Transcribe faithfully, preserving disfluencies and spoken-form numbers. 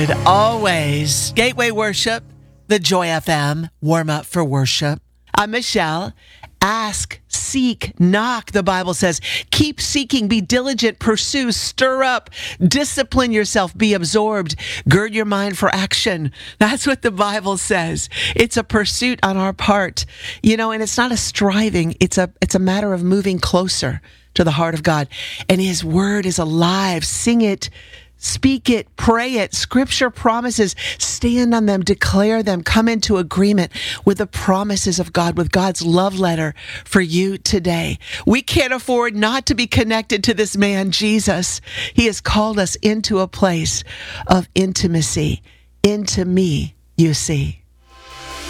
Always. Gateway Worship, the Joy F M, warm up for worship. I'm Michelle. Ask, seek, knock, the Bible says. Keep seeking, be diligent, pursue, stir up, discipline yourself, be absorbed, gird your mind for action. That's what the Bible says. It's a pursuit on our part, you know, and it's not a striving. It's a, it's a matter of moving closer to the heart of God. And His Word is alive. Sing it. Speak it, pray it. Scripture promises, stand on them, declare them, come into agreement with the promises of God, with God's love letter for you today. We can't afford not to be connected to this man, Jesus. He has called us into a place of intimacy. Into me, you see.